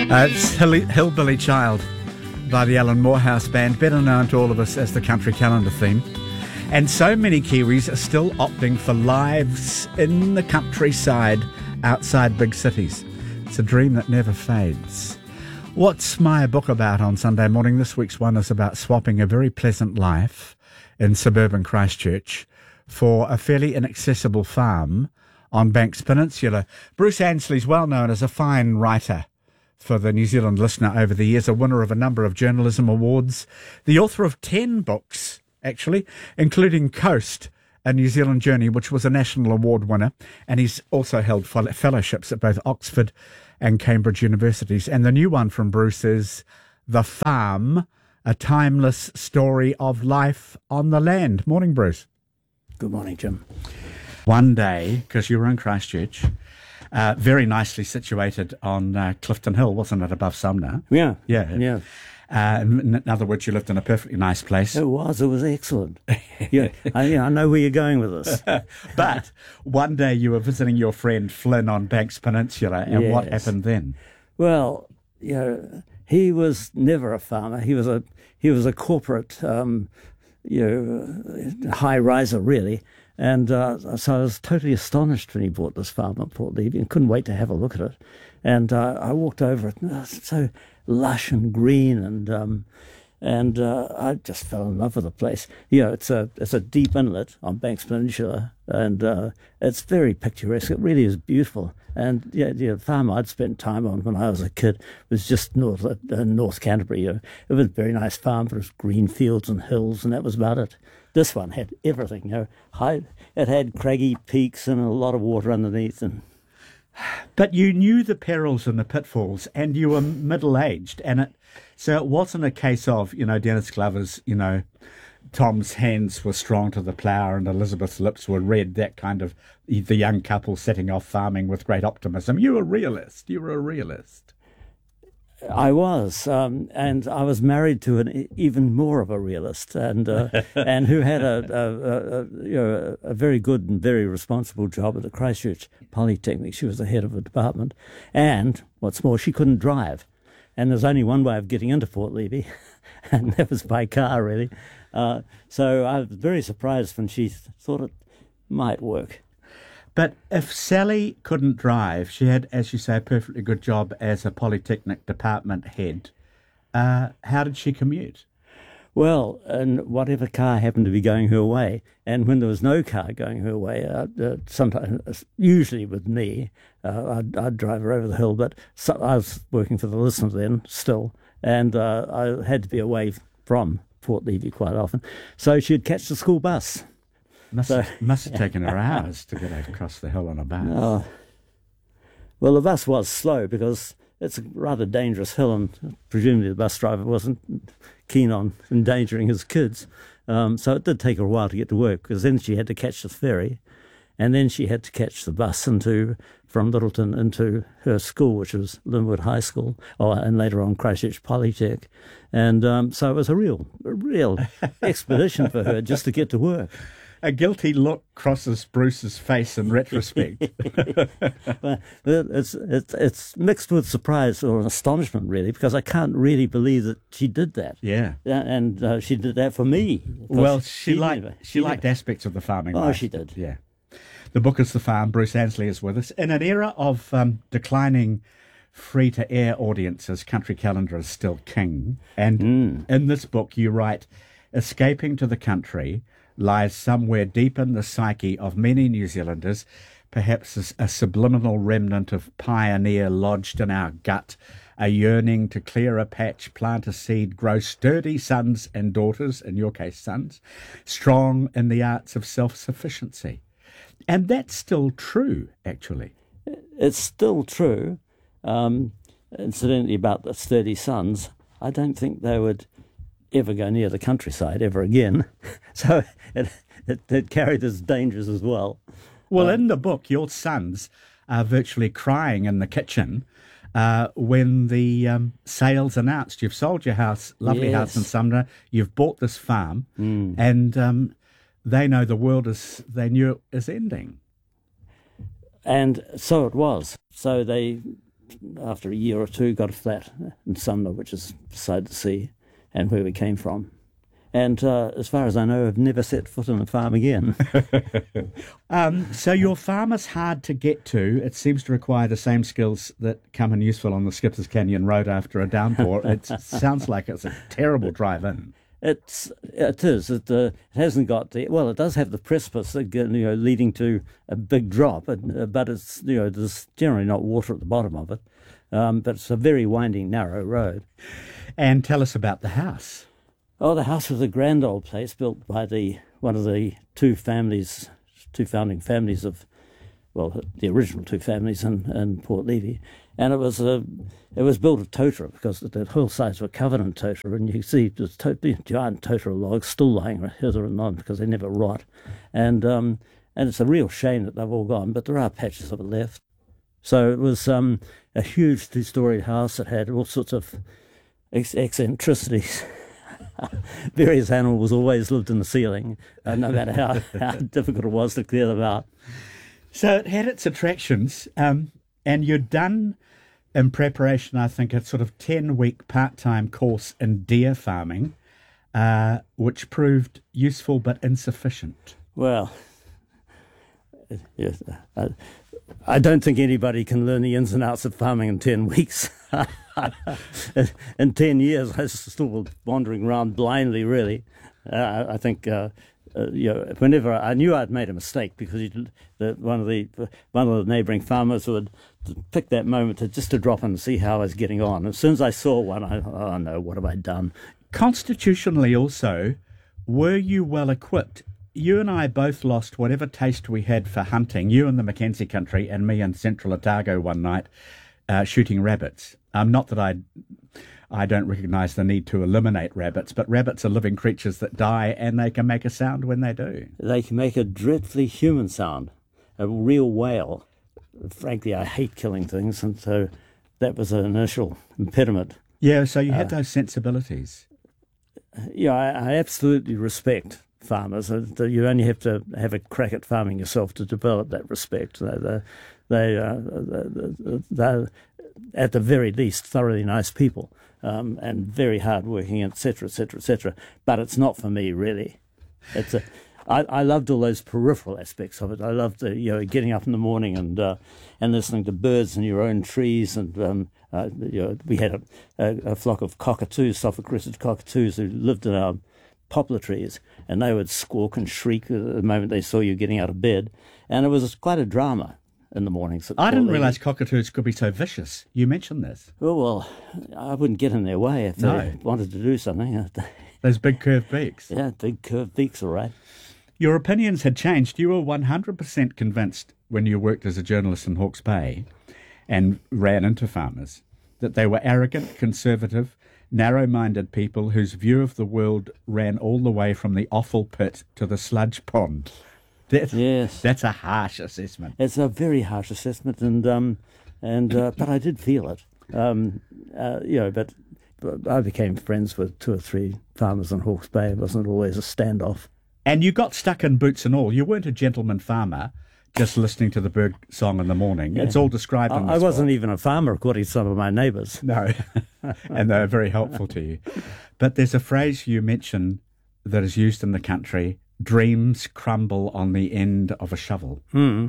It's Hillbilly Child by the Alan Morehouse Band, better known to all of us as the Country Calendar theme. And so many Kiwis are still opting for lives in the countryside outside big cities. It's a dream that never fades. What's my book about on Sunday morning? This week's one is about swapping a very pleasant life in suburban Christchurch for a fairly inaccessible farm on Banks Peninsula. Bruce Ansley's well known as a fine writer for the New Zealand Listener over the years, a winner of a number of journalism awards, the author of 10 books, actually, including Coast, A New Zealand Journey, which was a national award winner, and he's also held fellowships at both Oxford and Cambridge universities. And the new one from Bruce is The Farm, a timeless story of life on the land. Morning, Bruce. Good morning, Jim. One day, because you were in Christchurch, very nicely situated on Clifton Hill, wasn't it, above Sumner? Yeah. In other words, you lived in a perfectly nice place. It was excellent. Yeah, I know where you're going with this. But one day you were visiting your friend Flynn on Banks Peninsula, and Yes. what happened then? Well, he was never a farmer. He was a corporate, high riser, really. And so I was totally astonished when he bought this farm at Port Levy and couldn't wait to have a look at it. And I walked over it, and it was so lush and green, and I just fell in love with the place. It's a deep inlet on Banks Peninsula, and it's very picturesque. It really is beautiful. And the farm I'd spent time on when I was a kid was just North Canterbury. It was a very nice farm, but it was green fields and hills, and that was about it. This one had everything. It had craggy peaks and a lot of water underneath. But you knew the perils and the pitfalls, and you were middle-aged, so it wasn't a case of, Dennis Glover's, Tom's hands were strong to the plough and Elizabeth's lips were red, that kind of, the young couple setting off farming with great optimism. You were a realist. I was, and I was married to an even more of a realist, and who had a very good and very responsible job at the Christchurch Polytechnic. She was the head of a department, and what's more, she couldn't drive, and there's only one way of getting into Port Levy, and that was by car, really. So I was very surprised when she thought it might work. But if Sally couldn't drive, she had, as you say, a perfectly good job as a Polytechnic department head. How did she commute? Well, and whatever car happened to be going her way, and when there was no car going her way, sometimes, usually with me, I'd drive her over the hill, but I was working for the Listener then still, and I had to be away from Port Levy quite often, so she'd catch the school bus. Must have taken her hours to get across the hill on a bus. Well, the bus was slow because it's a rather dangerous hill, and presumably the bus driver wasn't keen on endangering his kids. So it did take her a while to get to work, because then she had to catch the ferry, and then she had to catch the bus from Littleton into her school, which was Linwood High School, and later on Christchurch Polytech. And so it was a real expedition for her just to get to work. A guilty look crosses Bruce's face in retrospect. Well, it's mixed with surprise or astonishment, really, because I can't really believe that she did that. Yeah. And she did that for me. Well, she liked aspects of the farming life. Oh, she did. Yeah. The book is The Farm. Bruce Ansley is with us. In an era of declining free-to-air audiences, Country Calendar is still king. And in this book you write, escaping to the country lies somewhere deep in the psyche of many New Zealanders, perhaps a subliminal remnant of pioneer lodged in our gut, a yearning to clear a patch, plant a seed, grow sturdy sons and daughters, in your case sons, strong in the arts of self-sufficiency. And that's still true, actually. It's still true. Incidentally, about the sturdy sons, I don't think they would ever go near the countryside ever again. So it carried its dangers as well. Well, in the book, your sons are virtually crying in the kitchen when the sale's announced. You've sold your house, lovely house in Sumner, you've bought this farm, and they know the world is ending. And so it was. So they after a year or two, got a flat in Sumner, which is beside the sea, and where we came from. And as far as I know, I've never set foot on a farm again. So your farm is hard to get to. It seems to require the same skills that come in useful on the Skippers Canyon Road after a downpour. It sounds like it's a terrible drive in. It is. It hasn't got the... Well, it does have the precipice, leading to a big drop, but it's, there's generally not water at the bottom of it. But it's a very winding, narrow road. And tell us about the house. Oh, the house was a grand old place built by one of the two founding families of, well, the original two families in Port Levy, and it was built of totara because the whole sides were covered in totara, and you can see the giant totara logs still lying hither and on because they never rot, and it's a real shame that they've all gone, but there are patches of it left. So it was a huge two-storey house that had all sorts of eccentricities. Various animals always lived in the ceiling, no matter how difficult it was to clear them out. So it had its attractions, and you'd done in preparation, I think, a sort of 10-week part-time course in deer farming, which proved useful but insufficient. Well, yes, I don't think anybody can learn the ins and outs of farming in 10 weeks. In 10 years, I was still wandering around blindly, really. I think, whenever I knew I'd made a mistake, because one of the neighbouring farmers would pick that moment to drop in and see how I was getting on. As soon as I saw one, oh no, what have I done? Constitutionally also, were you well equipped? You and I both lost whatever taste we had for hunting, you in the Mackenzie country and me in Central Otago one night, shooting rabbits. Not that I don't recognise the need to eliminate rabbits, but rabbits are living creatures that die, and they can make a sound when they do. They can make a dreadfully human sound, a real wail. Frankly, I hate killing things, and so that was an initial impediment. Yeah, so you had those sensibilities. Yeah, I absolutely respect farmers. You only have to have a crack at farming yourself to develop that respect. They're at the very least thoroughly nice people, and very hard-working, etc., etc., etc. But it's not for me, really. I loved all those peripheral aspects of it. I loved getting up in the morning and listening to birds in your own trees, and we had a flock of cockatoos, Sophic-crested cockatoos, who lived in our poplar trees, and they would squawk and shriek the moment they saw you getting out of bed, and it was quite a drama in the mornings. I didn't realise cockatoos could be so vicious. You mentioned this. Well, I wouldn't get in their way if they wanted to do something. Those big curved beaks. Yeah, big curved beaks, all right. Your opinions had changed. You were 100% convinced when you worked as a journalist in Hawke's Bay and ran into farmers that they were arrogant, conservative, narrow-minded people whose view of the world ran all the way from the offal pit to the sludge pond. Yes, that's a harsh assessment. It's a very harsh assessment, but I did feel it. But I became friends with 2 or 3 farmers in Hawke's Bay. It wasn't always a standoff. And you got stuck in boots and all. You weren't a gentleman farmer, just listening to the bird song in the morning. Yeah. It's all described in this I wasn't book. Even a farmer, according to some of my neighbours. No, and they were very helpful to you. But there's a phrase you mention that is used in the country: dreams crumble on the end of a shovel.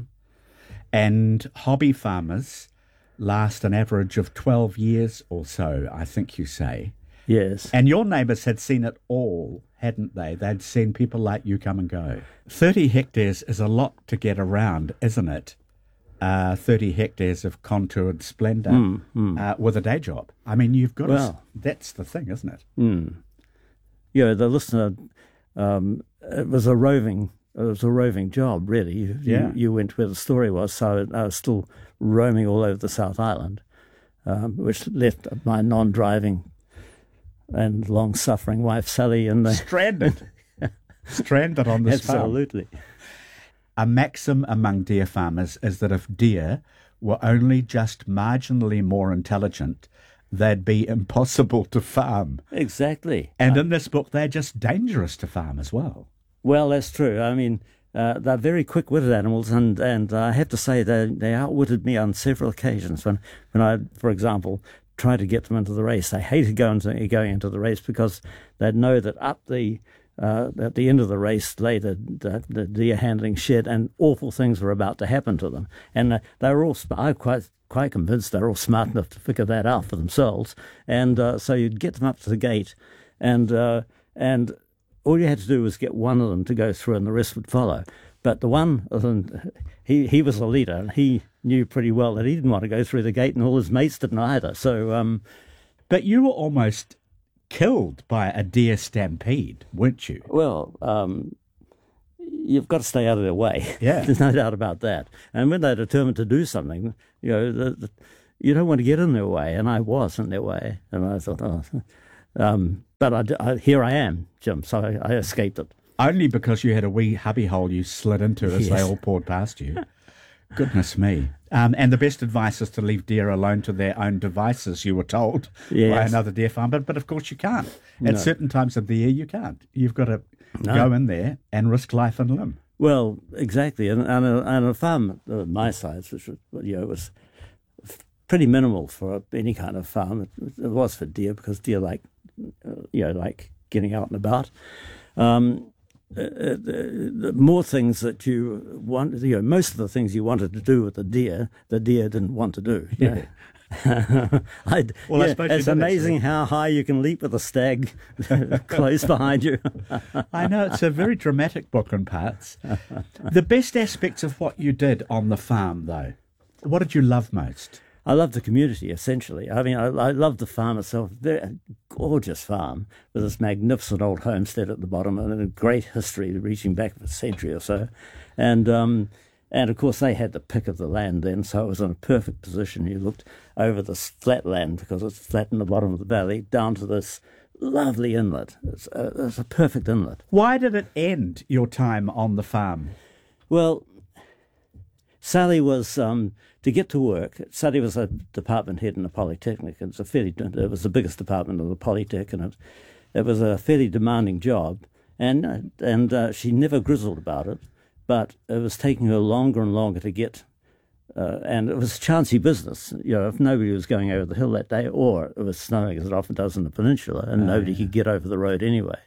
And hobby farmers last an average of 12 years or so, I think you say. Yes. And your neighbours had seen it all, hadn't they? They'd seen people like you come and go. 30 hectares is a lot to get around, isn't it? 30 hectares of contoured splendour with a day job. I mean, you've got to... That's the thing, isn't it? Yeah, the listener... it was a roving job, really. You went where the story was, so I was still roaming all over the South Island, which left my non-driving and long-suffering wife Sally in the stranded on this farm. Absolutely. A maxim among deer farmers is that if deer were only just marginally more intelligent, they'd be impossible to farm. Exactly. And in this book, they're just dangerous to farm as well. Well, that's true. I mean, they're very quick-witted animals, and I have to say they outwitted me on several occasions. When I, for example, tried to get them into the race, they hated going into the race because they'd know that at the end of the race lay the deer handling shed, and awful things were about to happen to them. And they were all, I'm quite convinced they're all smart enough to figure that out for themselves. And so you'd get them up to the gate, and all you had to do was get one of them to go through, and the rest would follow. But the one, he was the leader, and he knew pretty well that he didn't want to go through the gate, and all his mates didn't either. So, but you were almost killed by a deer stampede, weren't you? Well, you've got to stay out of their way. Yeah. There's no doubt about that. And when they're determined to do something, you don't want to get in their way, and I was in their way. And I thought, but here I am, Jim, so I escaped it. Only because you had a wee hubby hole you slid into as they Yes. all poured past you. Goodness me. And the best advice is to leave deer alone to their own devices, you were told by Yes. another deer farmer. But of course you can't. No. At certain times of the year, you can't. You've got to go in there and risk life and limb. Well, exactly. And a farm my size, which was pretty minimal for any kind of farm. It was for deer, because deer like getting out and about. The more things that you want, most of the things you wanted to do with the deer didn't want to do. Yeah. I suppose it's amazing how high you can leap with a stag close behind you. I know, it's a very dramatic book in parts. The best aspects of what you did on the farm, though, what did you love most? I love the community, essentially. I mean, I love the farm itself. Very gorgeous farm with this magnificent old homestead at the bottom, and a great history reaching back a century or so. And of course, they had the pick of the land then, so it was in a perfect position. You looked over this flat land, because it's flat in the bottom of the valley, down to this lovely inlet. It's a perfect inlet. Why did it end, your time on the farm? Well, Sally was, to get to work, Sally was a department head in the Polytechnic. It was the biggest department of the Polytech, and it was a fairly demanding job, and she never grizzled about it, but it was taking her longer and longer to get, and it was a chancy business, if nobody was going over the hill that day, or it was snowing, as it often does in the peninsula, and nobody could get over the road anyway.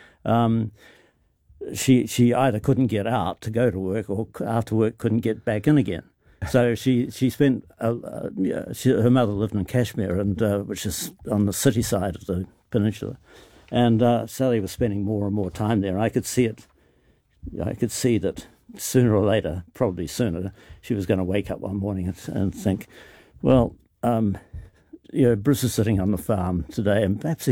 She either couldn't get out to go to work, or after work couldn't get back in again. So she spent. Her mother lived in Kashmir, and which is on the city side of the peninsula, and Sally was spending more and more time there. I could see it. I could see that sooner or later, probably sooner, she was going to wake up one morning and think, well, Bruce is sitting on the farm today, and perhaps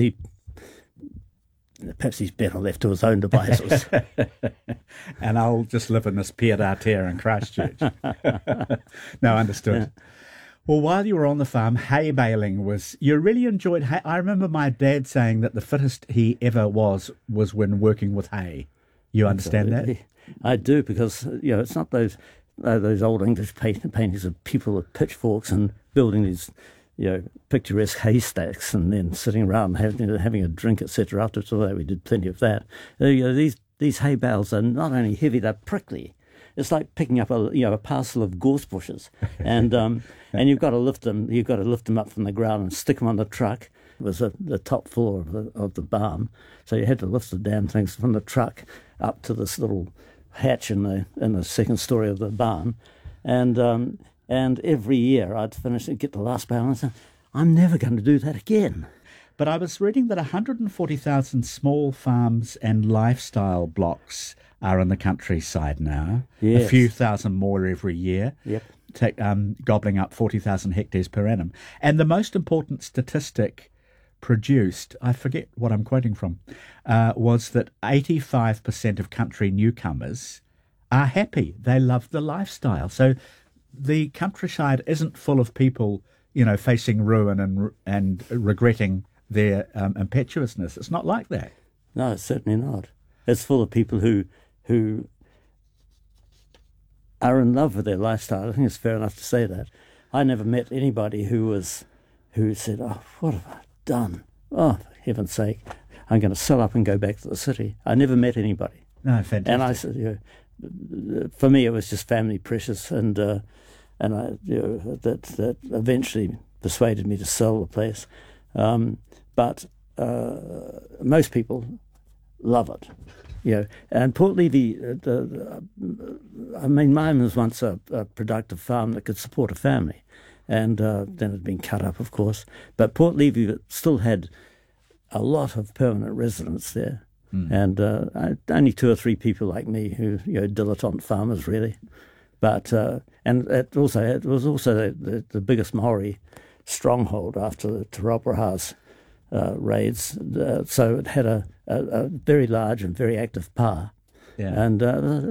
he's better left to his own devices. And I'll just live in this pied-à-terre in Christchurch. No, understood. Well, while you were on the farm, hay baling you really enjoyed hay. I remember my dad saying that the fittest he ever was when working with hay. You understand that? I do, because, it's not those old English paintings of people with pitchforks and building these picturesque haystacks and then sitting around having a drink, etc. Afterwards, although we did plenty of that. These hay bales are not only heavy, they're prickly. It's like picking up a parcel of gorse bushes, and you've got to lift them. You've got to lift them up from the ground and stick them on the truck. It was the top floor of the barn, so you had to lift the damn things from the truck up to this little hatch in the second story of the barn, and every year I'd finish and get the last bale and say, I'm never going to do that again. But I was reading that 140,000 small farms and lifestyle blocks are in the countryside now. Yes. A few thousand more every year. Yep. Gobbling up 40,000 hectares per annum. And the most important statistic produced, I forget what I'm quoting from, was that 85% of country newcomers are happy. They love the lifestyle. So the countryside isn't full of people, facing ruin and regretting their impetuousness. It's not like that. No, it's certainly not. It's full of people who are in love with their lifestyle. I think it's fair enough to say that. I never met anybody who said, "Oh, what have I done? Oh, for heaven's sake, I'm going to sell up and go back to the city." I never met anybody. No, fantastic. And I said, for me, it was just family precious, and I that eventually persuaded me to sell the place. But most people love it, And Port Levy, mine was once a productive farm that could support a family, and then it had been cut up, of course. But Port Levy still had a lot of permanent residents there, and only 2 or 3 people like me who, dilettante farmers, really. But and it was also the biggest Maori stronghold after the Te Rauparaha's raids. So it had a very large and very active pa. Yeah. And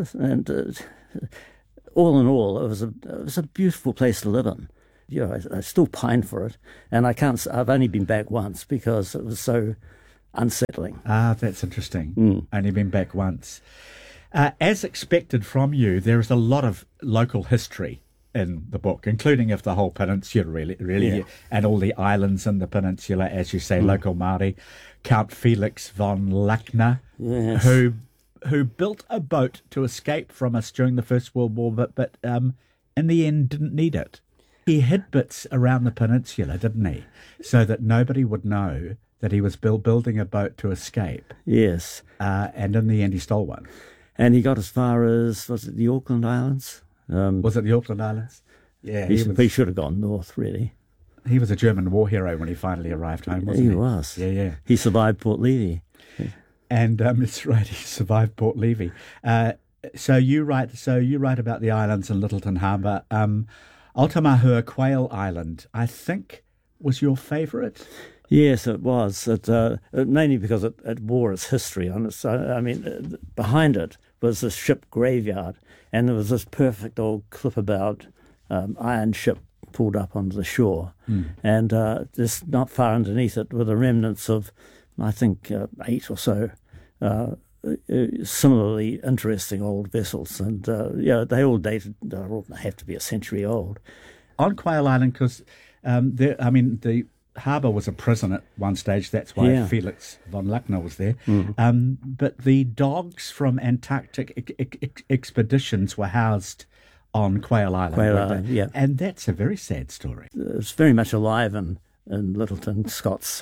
all in all, it was a beautiful place to live in. I still pine for it, and I've only been back once because it was so unsettling. Ah, that's interesting. Only been back once. As expected from you, there is a lot of local history in the book, including of the whole peninsula, really, and all the islands in the peninsula, as you say, local Māori. Count Felix von Lachner, Yes. who built a boat to escape from us during the First World War, but in the end didn't need it. He hid bits around the peninsula, didn't he, so that nobody would know that he was building a boat to escape. Yes. And in the end, he stole one. And he got as far as, was it the Auckland Islands? Was it the Auckland Islands? Yeah, he should have gone north, really. He was a German war hero when he finally arrived home, wasn't he? He was. Yeah. He survived Port Levy. And that's right, he survived Port Levy. So you write about the islands in Lyttelton Harbour. Altamahua Quail Island, I think, was your favourite? Yes, it was. Mainly because it wore its history on it. Behind it was this ship graveyard, and there was this perfect old clipper-bowed iron ship pulled up onto the shore. And just not far underneath it were the remnants of, I think, 8 or so similarly interesting old vessels. And, they all have to be a century old. On Quail Island, because, the harbour was a prison at one stage. That's why Felix von Lachner was there. But the dogs from Antarctic expeditions were housed on Quail Island. Yeah. And that's a very sad story. It's very much alive in Lyttelton. Scott's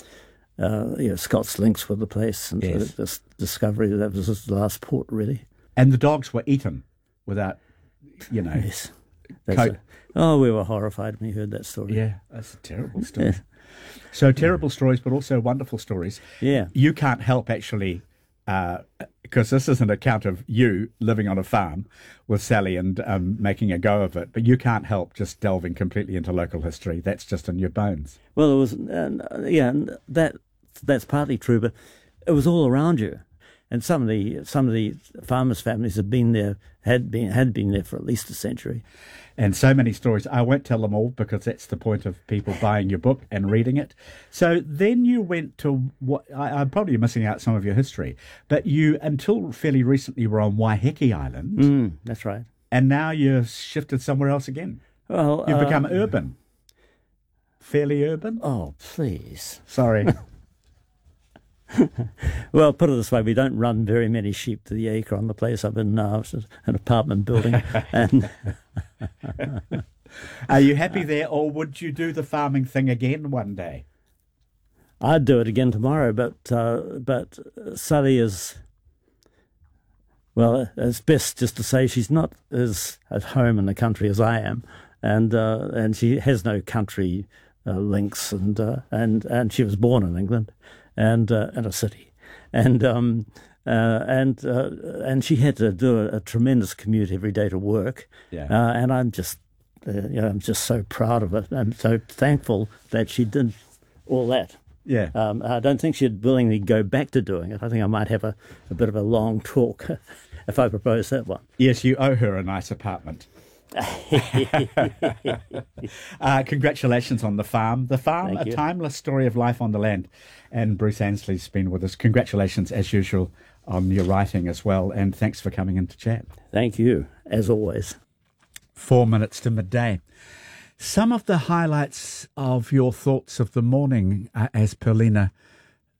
links with the place, and Yes. this discovery that was his last port, really. And the dogs were eaten without, Yes. coat. We were horrified when we heard that story. Yeah, that's a terrible story. So terrible stories, but also wonderful stories. Yeah. You can't help actually, because this is an account of you living on a farm with Sally and making a go of it, but you can't help just delving completely into local history. That's just in your bones. Well, it was, and that's partly true, but it was all around you. And some of the farmers' families had been there for at least a century. And so many stories. I won't tell them all because that's the point of people buying your book and reading it. So then you went to what I'm probably missing out some of your history, but you until fairly recently were on Waiheke Island. That's right. And now you've shifted somewhere else again. Well, You've become urban. Fairly urban? Oh, please. Sorry. Well, put it this way, we don't run very many sheep to the acre on the place I'm in now. It's an apartment building. And Are you happy there, or would you do the farming thing again one day? I'd do it again tomorrow, but Sally is, well, it's best just to say she's not as at home in the country as I am, and she has no country links, and she was born in England, and in a city, and she had to do a tremendous commute every day to work, and I'm just so proud of it. I'm so thankful that she did all that. Yeah. I don't think she'd willingly go back to doing it. I think I might have a bit of a long talk if I propose that one. Yes, you owe her a nice apartment. Congratulations on The Farm. The Farm, Thank a you. timeless story of life on the land. And Bruce Ansley's been with us. Congratulations, as usual, on your writing as well. And thanks for coming in to chat. Thank you, as always. 4 minutes to midday. Some of the highlights of your thoughts of the morning, as Perlina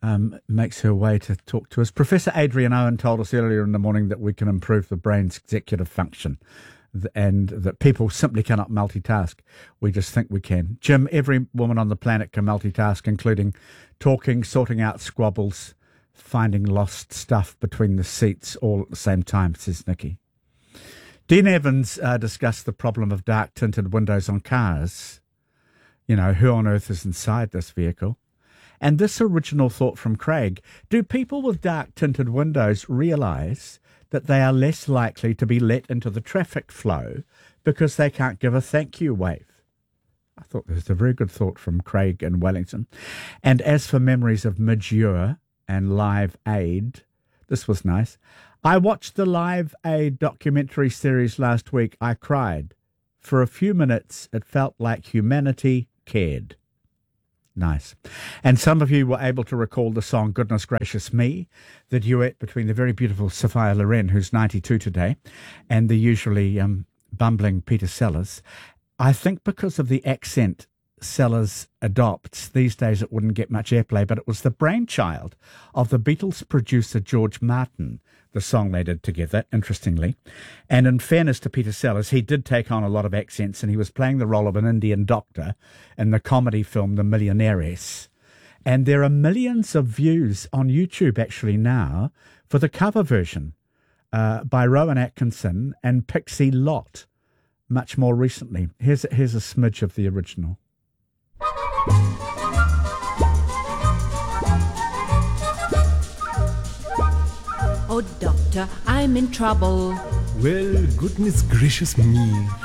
makes her way to talk to us. Professor Adrian Owen told us earlier in the morning that we can improve the brain's executive function and that people simply cannot multitask. We just think we can. Jim, every woman on the planet can multitask, including talking, sorting out squabbles, finding lost stuff between the seats all at the same time, says Nikki. Dean Evans discussed the problem of dark tinted windows on cars. You know, who on earth is inside this vehicle? And this original thought from Craig: do people with dark tinted windows realise that they are less likely to be let into the traffic flow because they can't give a thank you wave? I thought this was a very good thought from Craig in Wellington. And as for memories of Midge and Live Aid, this was nice. I watched the Live Aid documentary series last week. I cried. For a few minutes, it felt like humanity cared. Nice. And some of you were able to recall the song Goodness Gracious Me, the duet between the very beautiful Sophia Loren, who's 92 today, and the usually bumbling Peter Sellers. I think because of the accent Sellers adopts, these days it wouldn't get much airplay, but it was the brainchild of the Beatles producer George Martin, the song they did together, interestingly. And in fairness to Peter Sellers, he did take on a lot of accents, and he was playing the role of an Indian doctor in the comedy film The Millionaires. And there are millions of views on YouTube actually now for the cover version by Rowan Atkinson and Pixie Lott much more recently. Here's a smidge of the original. Oh, doctor, I'm in trouble. Well, goodness gracious me.